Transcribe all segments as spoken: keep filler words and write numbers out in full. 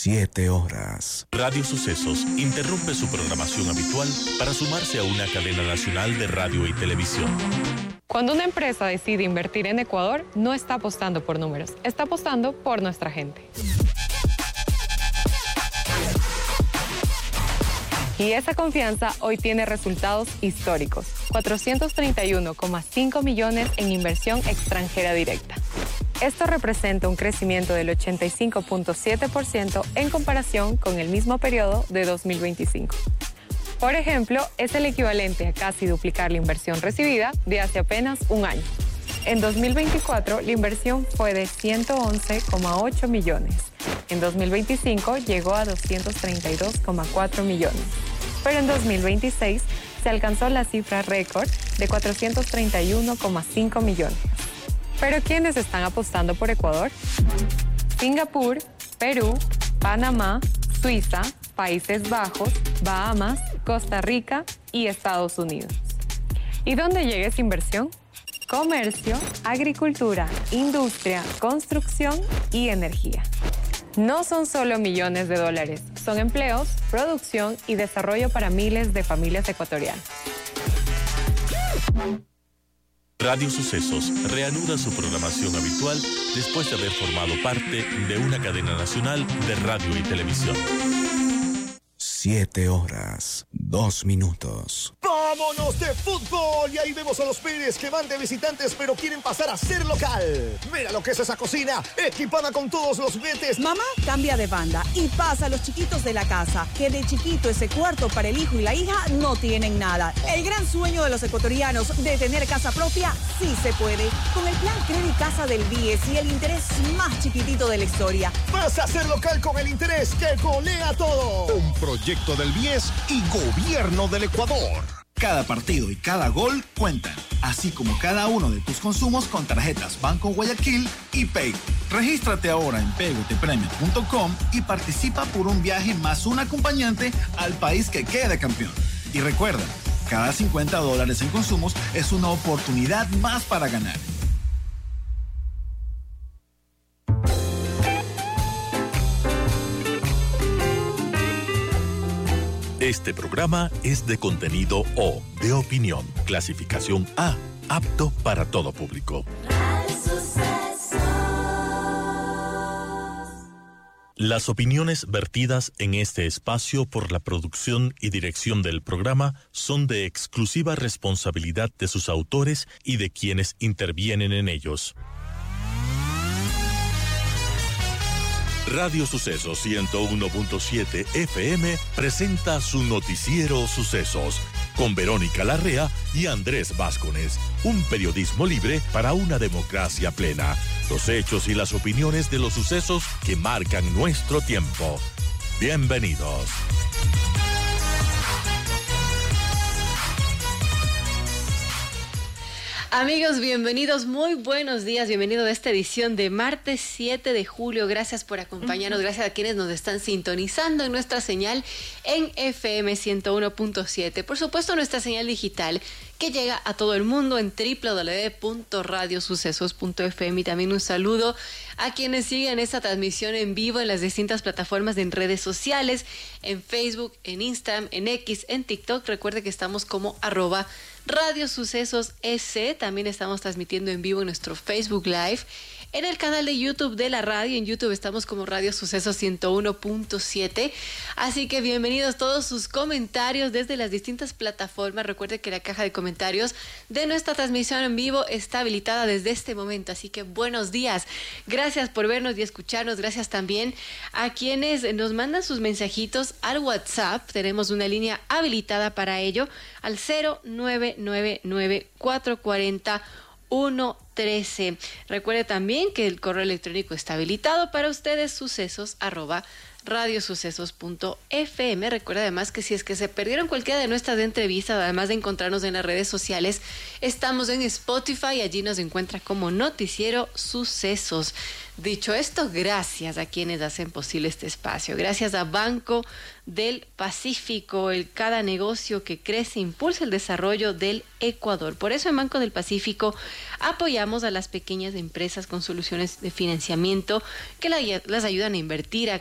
Siete horas. Radio Sucesos interrumpe su programación habitual para sumarse a una cadena nacional de radio y televisión. Cuando una empresa decide invertir en Ecuador, no está apostando por números, está apostando por nuestra gente. Y esa confianza hoy tiene resultados históricos. cuatrocientos treinta y uno coma cinco millones en inversión extranjera directa. Esto representa un crecimiento del ochenta y cinco punto siete por ciento en comparación con el mismo periodo de dos mil veinticinco. Por ejemplo, es el equivalente a casi duplicar la inversión recibida de hace apenas un año. En dos mil veinticuatro, la inversión fue de ciento once coma ocho millones. En dos mil veinticinco llegó a doscientos treinta y dos coma cuatro millones. Pero en dos mil veintiséis se alcanzó la cifra récord de cuatrocientos treinta y uno coma cinco millones. ¿Pero quiénes están apostando por Ecuador? Singapur, Perú, Panamá, Suiza, Países Bajos, Bahamas, Costa Rica y Estados Unidos. ¿Y dónde llega esa inversión? Comercio, agricultura, industria, construcción y energía. No son solo millones de dólares, son empleos, producción y desarrollo para miles de familias ecuatorianas. Radio Sucesos reanuda su programación habitual después de haber formado parte de una cadena nacional de radio y televisión. Siete horas, dos minutos. ¡Vámonos de fútbol! Y ahí vemos a los Pérez que van de visitantes pero quieren pasar a ser local. Mira lo que es esa cocina, equipada con todos los juguetes. Mamá cambia de banda y pasa a los chiquitos de la casa, que de chiquito ese cuarto para el hijo y la hija no tienen nada. El gran sueño de los ecuatorianos de tener casa propia sí se puede. Con el plan Credit Casa del B I E S y el interés más chiquitito de la historia. Pasa a ser local con el interés que golea todo. Un proyecto del B I E S y Gobierno del Ecuador. Cada partido y cada gol cuentan, así como cada uno de tus consumos con tarjetas Banco Guayaquil y Pay. Regístrate ahora en pegotepremio punto com y participa por un viaje más un acompañante al país que quede campeón. Y recuerda, cada cincuenta dólares en consumos es una oportunidad más para ganar. Este programa es de contenido O, de opinión, clasificación A, apto para todo público. Las opiniones vertidas en este espacio por la producción y dirección del programa son de exclusiva responsabilidad de sus autores y de quienes intervienen en ellos. Radio Sucesos ciento uno punto siete F M presenta su noticiero Sucesos con Verónica Larrea y Andrés Vázquez. Un periodismo libre para una democracia plena. Los hechos y las opiniones de los sucesos que marcan nuestro tiempo. Bienvenidos. Amigos, bienvenidos, muy buenos días, bienvenido a esta edición de martes siete de julio. Gracias por acompañarnos, uh-huh. Gracias a quienes nos están sintonizando en nuestra señal en F M ciento uno punto siete. Por supuesto, nuestra señal digital que llega a todo el mundo en doble u doble u doble u punto radio sucesos punto f m. Y también un saludo a quienes siguen esta transmisión en vivo en las distintas plataformas de en redes sociales, en Facebook, en Instagram, en X, en TikTok. Recuerde que estamos como arroba Radio Sucesos S. También estamos transmitiendo en vivo en nuestro Facebook Live. En el canal de YouTube de la radio, en YouTube estamos como Radio Sucesos ciento uno punto siete. Así que bienvenidos todos sus comentarios desde las distintas plataformas. Recuerde que la caja de comentarios de nuestra transmisión en vivo está habilitada desde este momento. Así que buenos días. Gracias por vernos y escucharnos. Gracias también a quienes nos mandan sus mensajitos al WhatsApp. Tenemos una línea habilitada para ello al cero nueve nueve nueve cuatro cuatro cero uno trece. Recuerde también que el correo electrónico está habilitado para ustedes, sucesos arroba radiosucesos punto f m. Recuerda además que si es que se perdieron cualquiera de nuestras entrevistas, además de encontrarnos en las redes sociales, estamos en Spotify y allí nos encuentra como Noticiero Sucesos. Dicho esto, gracias a quienes hacen posible este espacio. Gracias a Banco del Pacífico, el cada negocio que crece impulsa el desarrollo del Ecuador. Por eso en Banco del Pacífico apoyamos a las pequeñas empresas con soluciones de financiamiento que la, las ayudan a invertir, a crecer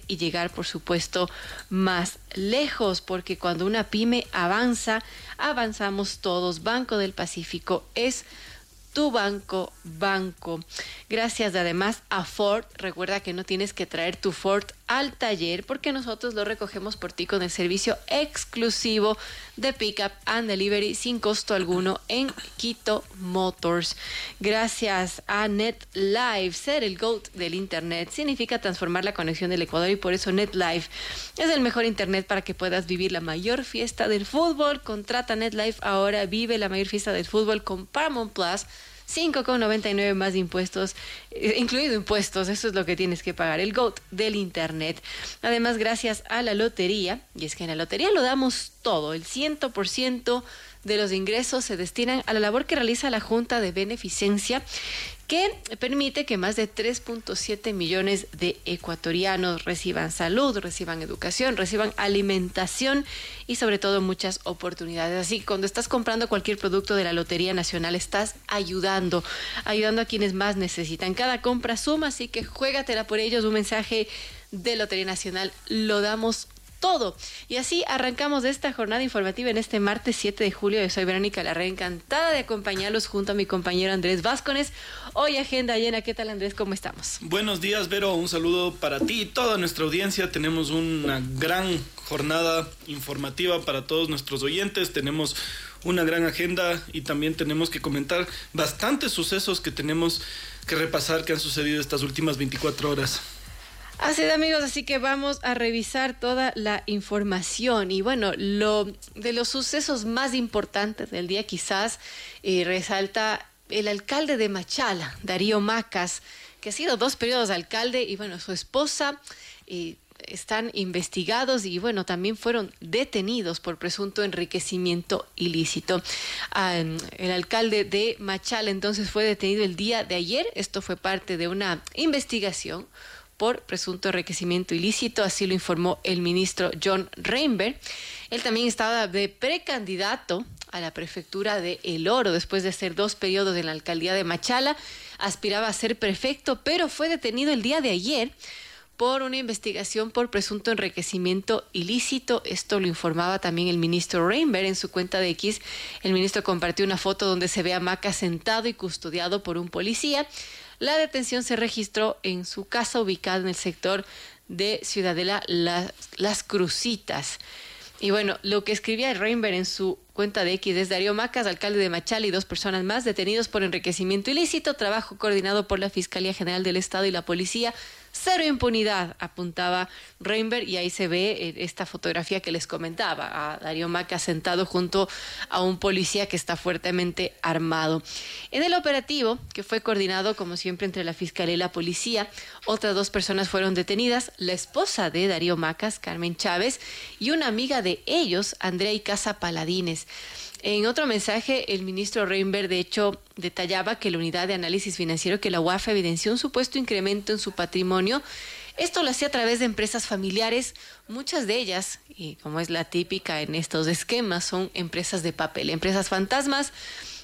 y llegar, por supuesto, más lejos, porque cuando una pyme avanza, avanzamos todos. Banco del Pacífico es tu banco, banco. Gracias además a Ford. Recuerda que no tienes que traer tu Ford al taller porque nosotros lo recogemos por ti con el servicio exclusivo de Pickup and Delivery sin costo alguno en Quito Motors. Gracias a NetLife. Ser el GOAT del Internet significa transformar la conexión del Ecuador y por eso NetLife es el mejor Internet para que puedas vivir la mayor fiesta del fútbol. Contrata NetLife ahora. Vive la mayor fiesta del fútbol con Paramount Plus. cinco con noventa y nueve más impuestos, eh, incluido impuestos, eso es lo que tienes que pagar, el GOAT del Internet. Además, gracias a la lotería, y es que en la lotería lo damos todo, el cien por ciento de los ingresos se destinan a la labor que realiza la Junta de Beneficencia, que permite que más de tres punto siete millones de ecuatorianos reciban salud, reciban educación, reciban alimentación y sobre todo muchas oportunidades. Así que cuando estás comprando cualquier producto de la Lotería Nacional, estás ayudando, ayudando a quienes más necesitan. Cada compra suma, así que juégatela por ellos. Un mensaje de Lotería Nacional, lo damos todo. Y así arrancamos esta jornada informativa en este martes siete de julio. Yo soy Verónica Larrea, encantada de acompañarlos junto a mi compañero Andrés Vázquez. Hoy agenda llena. ¿Qué tal, Andrés? ¿Cómo estamos? Buenos días, Vero. Un saludo para ti y toda nuestra audiencia. Tenemos una gran jornada informativa para todos nuestros oyentes. Tenemos una gran agenda y también tenemos que comentar bastantes sucesos que tenemos que repasar que han sucedido estas últimas veinticuatro horas. Así es, amigos, así que vamos a revisar toda la información. Y bueno, lo de los sucesos más importantes del día quizás eh, resalta el alcalde de Machala, Darío Macas, que ha sido dos periodos alcalde, y bueno, su esposa eh, están investigados y bueno, también fueron detenidos por presunto enriquecimiento ilícito. Um, el alcalde de Machala entonces fue detenido el día de ayer. Esto fue parte de una investigación por presunto enriquecimiento ilícito, así lo informó el ministro John Reinberg. Él también estaba de precandidato a la prefectura de El Oro después de hacer dos periodos en la alcaldía de Machala. Aspiraba a ser prefecto, pero fue detenido el día de ayer por una investigación por presunto enriquecimiento ilícito. Esto lo informaba también el ministro Reinberg en su cuenta de X. El ministro compartió una foto donde se ve a Macas sentado y custodiado por un policía. La detención se registró en su casa ubicada en el sector de Ciudadela Las, Las Crucitas. Y bueno, lo que escribía Reinberg en su cuenta de X es: Darío Macas, alcalde de Machala, y dos personas más detenidos por enriquecimiento ilícito, trabajo coordinado por la Fiscalía General del Estado y la Policía. Cero impunidad, apuntaba Reinberg, y ahí se ve esta fotografía que les comentaba, a Darío Macas sentado junto a un policía que está fuertemente armado. En el operativo, que fue coordinado como siempre entre la Fiscalía y la Policía, otras dos personas fueron detenidas: la esposa de Darío Macas, Carmen Chávez, y una amiga de ellos, Andrea Icaza Paladines. En otro mensaje, el ministro Reinberg, de hecho, detallaba que la unidad de análisis financiero, que la U A F, evidenció un supuesto incremento en su patrimonio. Esto lo hacía a través de empresas familiares, muchas de ellas, y como es la típica en estos esquemas, son empresas de papel, empresas fantasmas,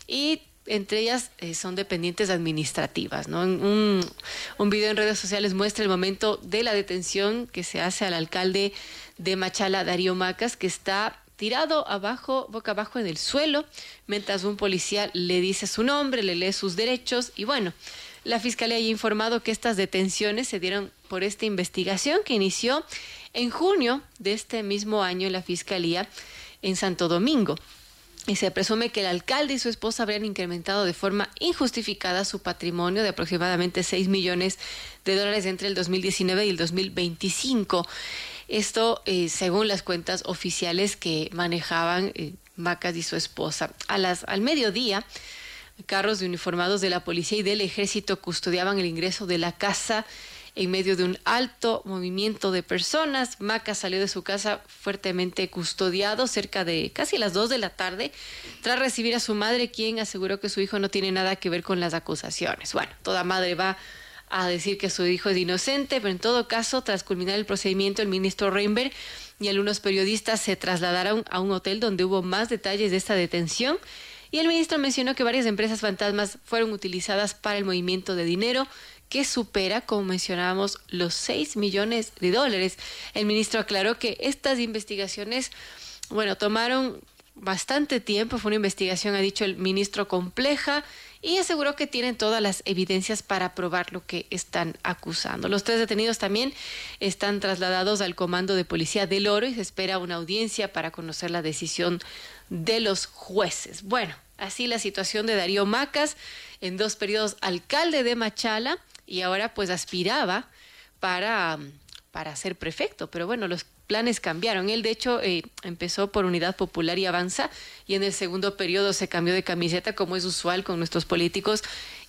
y entre ellas eh, son dependientes administrativas, ¿no? Un, un video en redes sociales muestra el momento de la detención que se hace al alcalde de Machala, Darío Macas, que está tirado abajo, boca abajo en el suelo, mientras un policía le dice su nombre, le lee sus derechos. Y bueno, la Fiscalía ha informado que estas detenciones se dieron por esta investigación que inició en junio de este mismo año en la Fiscalía en Santo Domingo. Y se presume que el alcalde y su esposa habrían incrementado de forma injustificada su patrimonio de aproximadamente seis millones de dólares entre el dos mil diecinueve y el dos mil veinticinco. Esto eh, según las cuentas oficiales que manejaban eh, Macas y su esposa. A las, al mediodía, carros de uniformados de la policía y del ejército custodiaban el ingreso de la casa en medio de un alto movimiento de personas. Macas salió de su casa fuertemente custodiado cerca de casi las dos de la tarde, tras recibir a su madre, quien aseguró que su hijo no tiene nada que ver con las acusaciones. Bueno, toda madre va a decir que su hijo es inocente, pero en todo caso, tras culminar el procedimiento, el ministro Reinberg y algunos periodistas se trasladaron a un hotel donde hubo más detalles de esta detención. Y el ministro mencionó que varias empresas fantasmas fueron utilizadas para el movimiento de dinero, que supera, como mencionábamos, los seis millones de dólares. El ministro aclaró que estas investigaciones, bueno, tomaron bastante tiempo, fue una investigación, ha dicho el ministro, compleja, y aseguró que tienen todas las evidencias para probar lo que están acusando. Los tres detenidos también están trasladados al Comando de Policía del Oro y se espera una audiencia para conocer la decisión de los jueces. Bueno, así la situación de Darío Macas, en dos periodos alcalde de Machala, y ahora pues aspiraba para, para ser prefecto, pero bueno, los planes cambiaron. Él, de hecho, eh, empezó por Unidad Popular y Avanza, y en el segundo periodo se cambió de camiseta, como es usual con nuestros políticos,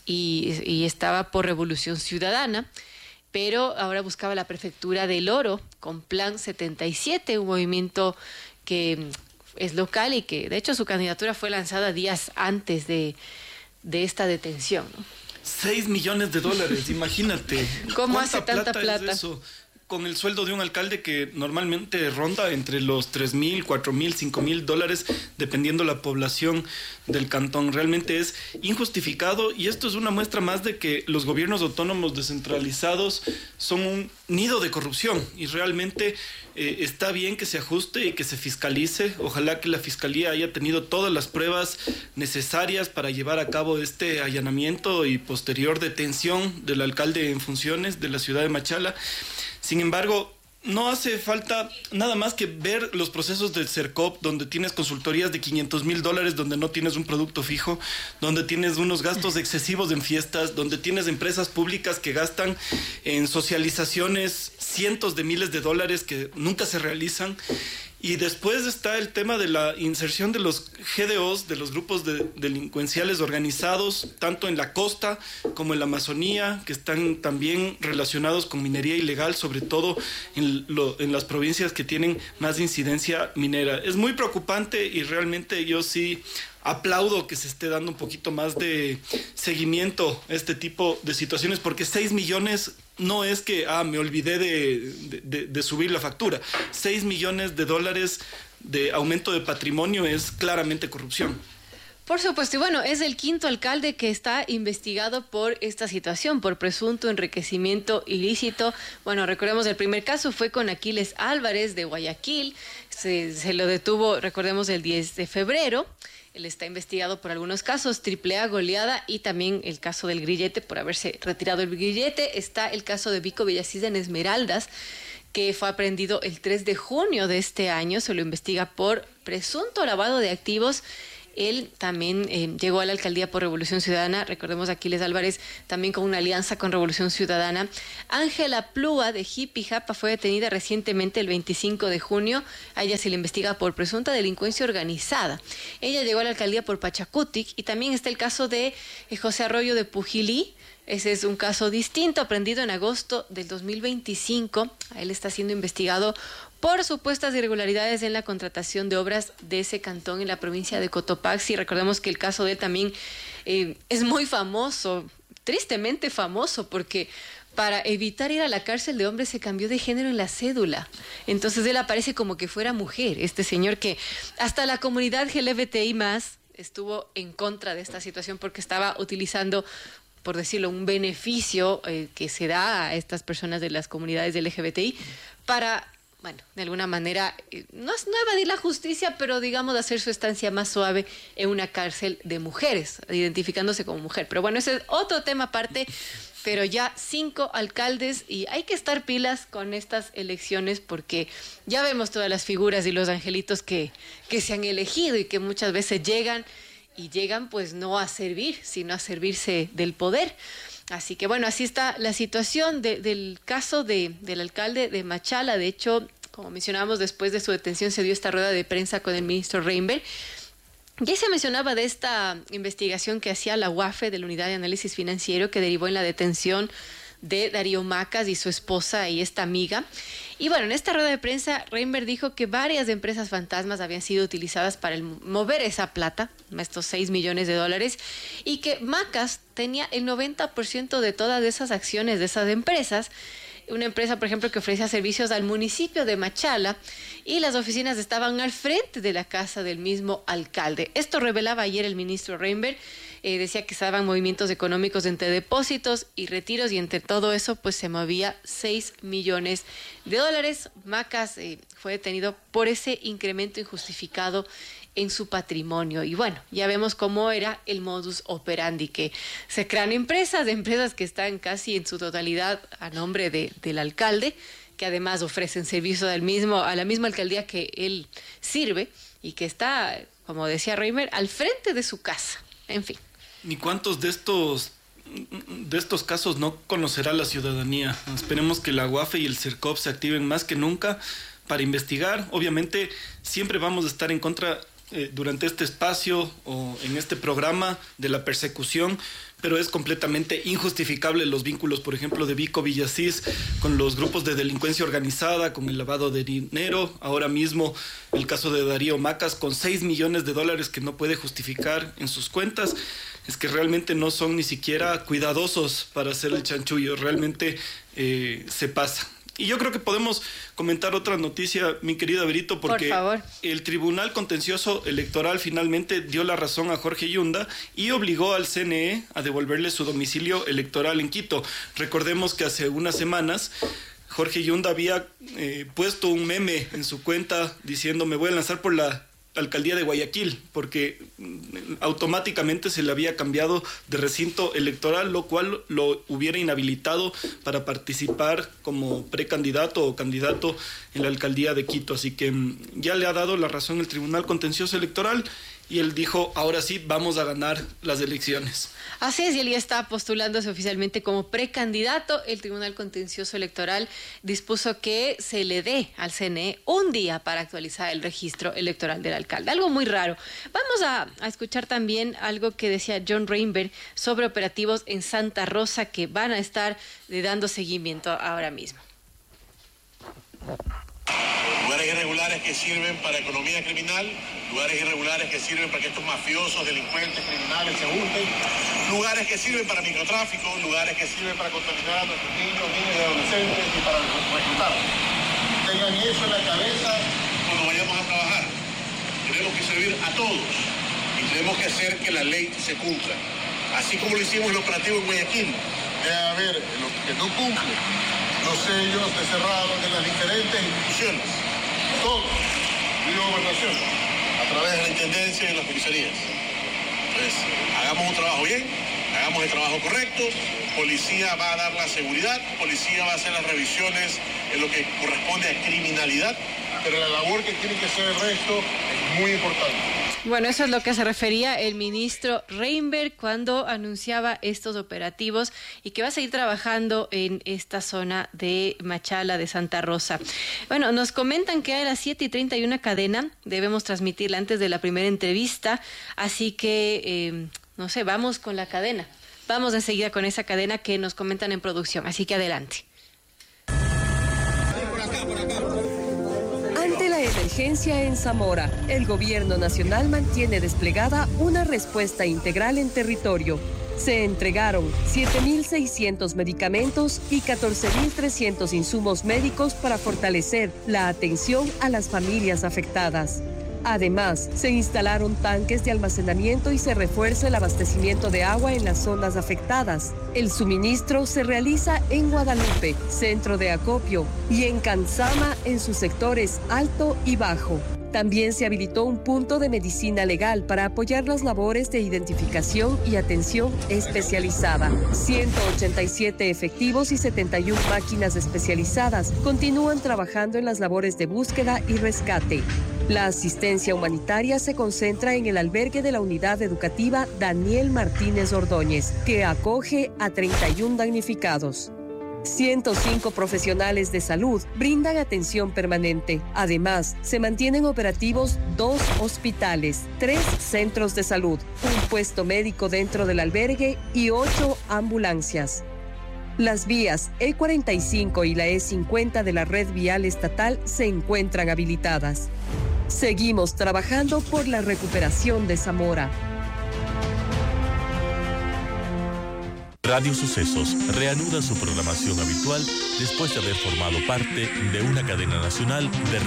y, y estaba por Revolución Ciudadana, pero ahora buscaba la prefectura del Oro con Plan setenta y siete, un movimiento que es local y que, de hecho, su candidatura fue lanzada días antes de, de esta detención, ¿no? Seis millones de dólares, imagínate. ¿Cómo hace tanta plata? plata? Es eso? Con el sueldo de un alcalde que normalmente ronda entre los tres mil, cuatro mil, cinco mil dólares, dependiendo la población del cantón. Realmente es injustificado, y esto es una muestra más de que los gobiernos autónomos descentralizados son un nido de corrupción, y realmente eh, está bien que se ajuste y que se fiscalice. Ojalá que la Fiscalía haya tenido todas las pruebas necesarias para llevar a cabo este allanamiento y posterior detención del alcalde en funciones de la ciudad de Machala. Sin embargo, no hace falta nada más que ver los procesos del CERCOP, donde tienes consultorías de quinientos mil dólares, donde no tienes un producto fijo, donde tienes unos gastos excesivos en fiestas, donde tienes empresas públicas que gastan en socializaciones cientos de miles de dólares que nunca se realizan. Y después está el tema de la inserción de los G D Os, de los grupos de delincuenciales organizados, tanto en la costa como en la Amazonía, que están también relacionados con minería ilegal, sobre todo en, lo, en las provincias que tienen más incidencia minera. Es muy preocupante, y realmente yo sí aplaudo que se esté dando un poquito más de seguimiento a este tipo de situaciones, porque seis millones no es que, ah, me olvidé de, de, de subir la factura. seis millones de dólares de aumento de patrimonio es claramente corrupción. Por supuesto, y bueno, es el quinto alcalde que está investigado por esta situación, por presunto enriquecimiento ilícito. Bueno, recordemos, el primer caso fue con Aquiles Álvarez de Guayaquil, se, se lo detuvo, recordemos, el diez de febrero. Él está investigado por algunos casos, triple A, goleada, y también el caso del grillete, por haberse retirado el grillete. Está el caso de Vico Villasís en Esmeraldas, que fue aprehendido el tres de junio de este año. Se lo investiga por presunto lavado de activos. Él también eh, llegó a la alcaldía por Revolución Ciudadana. Recordemos a Aquiles Álvarez también con una alianza con Revolución Ciudadana. Ángela Plúa de Jipijapa fue detenida recientemente el veinticinco de junio. A ella se le investiga por presunta delincuencia organizada. Ella llegó a la alcaldía por Pachacutic. Y también está el caso de eh, José Arroyo de Pujilí. Ese es un caso distinto, aprendido en agosto del dos mil veinticinco. Él está siendo investigado por supuestas irregularidades en la contratación de obras de ese cantón en la provincia de Cotopaxi. Recordemos que el caso de él también eh, es muy famoso, tristemente famoso, porque para evitar ir a la cárcel de hombres se cambió de género en la cédula. Entonces él aparece como que fuera mujer, este señor, que hasta la comunidad L G B T I más estuvo en contra de esta situación porque estaba utilizando, por decirlo, un beneficio eh, que se da a estas personas de las comunidades L G B T I para, bueno, de alguna manera, eh, no, no evadir la justicia, pero digamos hacer su estancia más suave en una cárcel de mujeres, identificándose como mujer. Pero bueno, ese es otro tema aparte, pero ya cinco alcaldes, y hay que estar pilas con estas elecciones porque ya vemos todas las figuras y los angelitos que, que se han elegido y que muchas veces llegan y llegan pues no a servir, sino a servirse del poder. Así que bueno, así está la situación de, del caso de, del alcalde de Machala. De hecho, como mencionábamos, después de su detención se dio esta rueda de prensa con el ministro Reinberg. Ya se mencionaba de esta investigación que hacía la U A F E de la Unidad de Análisis Financiero, que derivó en la detención de Darío Macas y su esposa y esta amiga. Y bueno, en esta rueda de prensa, Reinberg dijo que varias empresas fantasmas habían sido utilizadas para el mover esa plata, estos seis millones de dólares, y que Macas tenía el noventa por ciento de todas esas acciones de esas empresas, una empresa, por ejemplo, que ofrecía servicios al municipio de Machala y las oficinas estaban al frente de la casa del mismo alcalde. Esto revelaba ayer el ministro Reinberg. Eh, decía que estaban movimientos económicos entre depósitos y retiros y entre todo eso pues se movía seis millones de dólares. Macas eh, fue detenido por ese incremento injustificado en su patrimonio. Y bueno, ya vemos cómo era el modus operandi, que se crean empresas, empresas que están casi en su totalidad a nombre de, del alcalde, que además ofrecen servicios al mismo, a la misma alcaldía que él sirve y que está, como decía Reimer, al frente de su casa. En fin. Ni cuántos de estos de estos casos no conocerá la ciudadanía. Esperemos que la UAFE y el CERCOP se activen más que nunca para investigar. Obviamente siempre vamos a estar en contra eh, durante este espacio o en este programa de la persecución, pero es completamente injustificable los vínculos, por ejemplo, de Vico Villasís con los grupos de delincuencia organizada, con el lavado de dinero. Ahora mismo el caso de Darío Macas con seis millones de dólares que no puede justificar en sus cuentas. Es que realmente no son ni siquiera cuidadosos para hacer el chanchullo, realmente eh, se pasa. Y yo creo que podemos comentar otra noticia, mi querida Berito, porque Por el Tribunal Contencioso Electoral finalmente dio la razón a Jorge Yunda y obligó al C N E a devolverle su domicilio electoral en Quito. Recordemos que hace unas semanas Jorge Yunda había eh, puesto un meme en su cuenta diciendo: me voy a lanzar por la alcaldía de Guayaquil, porque automáticamente se le había cambiado de recinto electoral, lo cual lo hubiera inhabilitado para participar como precandidato o candidato en la alcaldía de Quito. Así que ya le ha dado la razón el Tribunal Contencioso Electoral y él dijo: ahora sí vamos a ganar las elecciones. Así es, y él ya está postulándose oficialmente como precandidato. El Tribunal Contencioso Electoral dispuso que se le dé al C N E un día para actualizar el registro electoral del alcalde. Algo muy raro. Vamos a, a escuchar también algo que decía John Reinberg sobre operativos en Santa Rosa que van a estar eh, dando seguimiento ahora mismo. Lugares irregulares que sirven para economía criminal, lugares irregulares que sirven para que estos mafiosos, delincuentes, criminales se junten, lugares que sirven para microtráfico, lugares que sirven para contaminar a nuestros niños, niñas y adolescentes y para reclutar. Tengan eso en la cabeza cuando vayamos a trabajar. Tenemos que servir a todos y tenemos que hacer que la ley se cumpla. Así como lo hicimos en el operativo en Guayaquil, debe haber los que no cumplen los sellos de cerrado de las diferentes instituciones, todos, y gobernación, a través de la Intendencia y las comisarías. Entonces, hagamos un trabajo bien, hagamos el trabajo correcto, policía va a dar la seguridad, policía va a hacer las revisiones en lo que corresponde a criminalidad, pero la labor que tiene que hacer el resto es muy importante. Bueno, eso es lo que se refería el ministro Reinberg cuando anunciaba estos operativos y que va a seguir trabajando en esta zona de Machala, de Santa Rosa. Bueno, nos comentan que a las siete y treinta hay una cadena, debemos transmitirla antes de la primera entrevista, así que, eh, no sé, vamos con la cadena. Vamos enseguida con esa cadena que nos comentan en producción, así que adelante. Ante la emergencia en Zamora, el gobierno nacional mantiene desplegada una respuesta integral en territorio. Se entregaron siete mil seiscientos medicamentos y catorce mil trescientos insumos médicos para fortalecer la atención a las familias afectadas. Además, se instalaron tanques de almacenamiento y se refuerza el abastecimiento de agua en las zonas afectadas. El suministro se realiza en Guadalupe, centro de acopio, y en Canzama en sus sectores alto y bajo. También se habilitó un punto de medicina legal para apoyar las labores de identificación y atención especializada. ciento ochenta y siete efectivos y setenta y una máquinas especializadas continúan trabajando en las labores de búsqueda y rescate. La asistencia humanitaria se concentra en el albergue de la unidad educativa Daniel Martínez Ordóñez, que acoge a treinta y uno damnificados. ciento cinco profesionales de salud brindan atención permanente. Además, se mantienen operativos dos hospitales, tres centros de salud, un puesto médico dentro del albergue y ocho ambulancias. Las vías E cuarenta y cinco y la E cincuenta de la red vial estatal se encuentran habilitadas. Seguimos trabajando por la recuperación de Zamora. Radio Sucesos reanuda su programación habitual después de haber formado parte de una cadena nacional de